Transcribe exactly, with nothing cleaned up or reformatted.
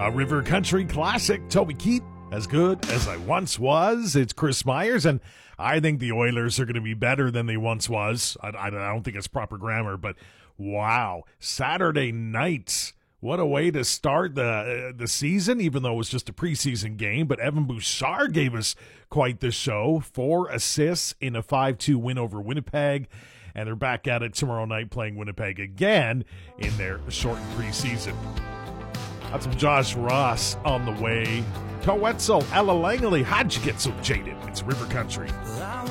A River Country classic, Toby Keith, as good as I once was. It's Chris Myers, and I think the Oilers are going to be better than they once was. I, I don't think it's proper grammar, but wow. Saturday nights, what a way to start the uh, the season, even though it was just a preseason game. But Evan Bouchard gave us quite the show. Four assists in a five two win over Winnipeg. And they're back at it tomorrow night playing Winnipeg again in their shortened preseason. Got some Josh Ross on the way. Coetzel, Ella Langley, how'd you get so jaded? It's River Country.